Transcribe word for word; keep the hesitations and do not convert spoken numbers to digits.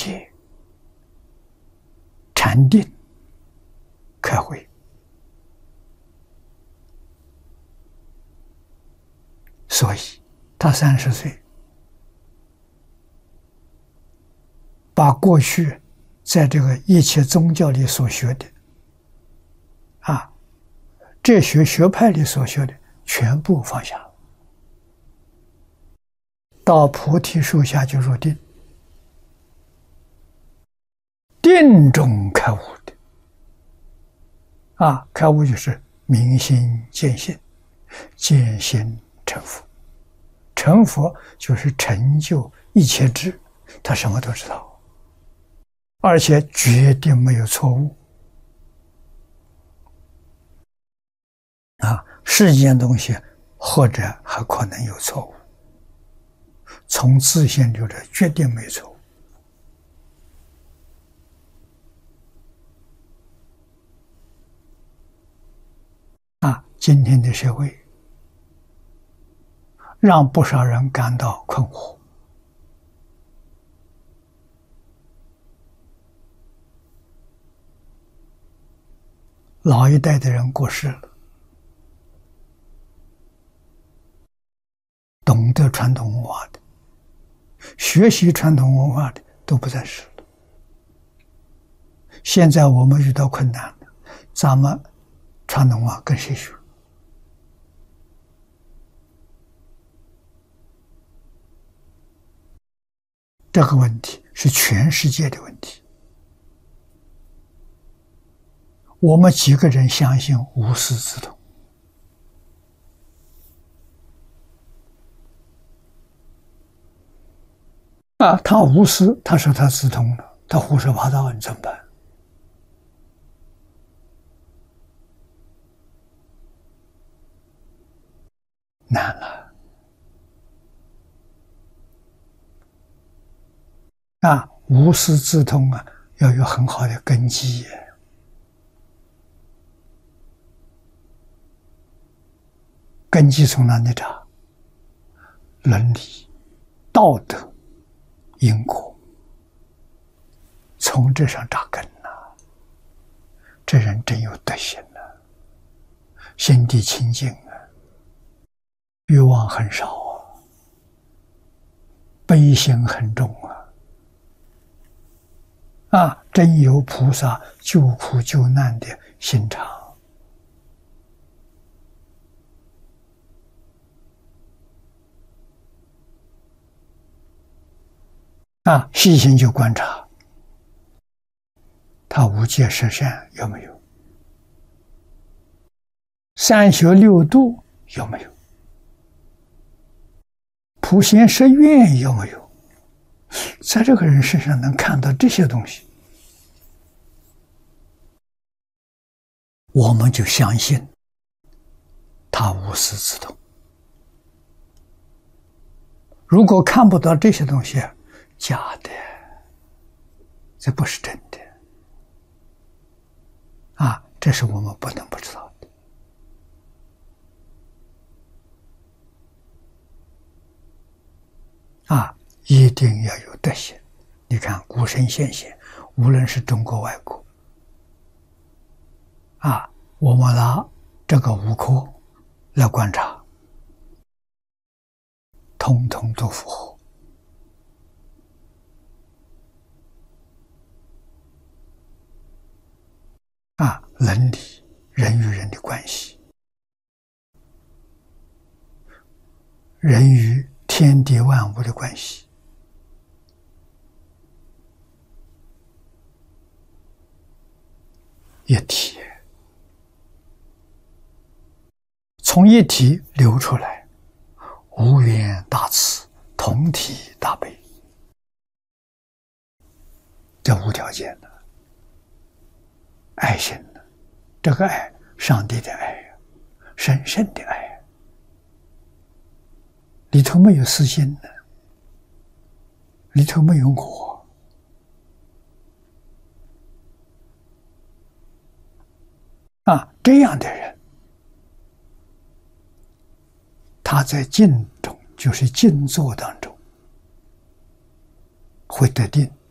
戒、禅定、开会。所以他三十岁，把过去在这个一切宗教里所学的啊，哲学学派里所学的全部放下了，到菩提树下就入定，定中开悟的。啊，开悟就是明心见性，见性成佛。成佛就是成就一切智，他什么都知道，而且决定没有错误。啊，世间东西或者还可能有错误，从自性流的决定没错误。啊，今天的社会让不少人感到困惑。老一代的人过世了，懂得传统文化的、学习传统文化的都不在世了。现在我们遇到困难了，咱们传统文化跟谁学？这个问题是全世界的问题。我们几个人相信无师自通？啊，他无师，他说他自通了，他胡说八道，你怎么办？难了。啊，无师自通啊，要有很好的根基。根基从哪里找？伦理、道德、因果，从这上扎根呐、啊。这人真有德行啊，心地清净啊，欲望很少啊，悲心很重啊。啊，真有菩萨救苦救难的心肠。啊，细心就观察，他无戒十善有没有？三学六度有没有？普贤十愿有没有？在这个人身上能看到这些东西，我们就相信他无师自通。如果看不到这些东西，假的，这不是真的啊！这是我们不能不知道的啊！一定要有德行。你看古圣先贤，无论是中国外国啊，我们拿这个五科来观察，通通都符合。啊，伦理，人与人的关系，人与天地万物的关系，一体，从一体流出来，无缘大慈，同体大悲，这无条件的爱心的，这个爱，上帝的爱，神圣的爱，里头没有私心的，里头没有我。啊，这样的人，他在静中，就是静坐当中，会得定。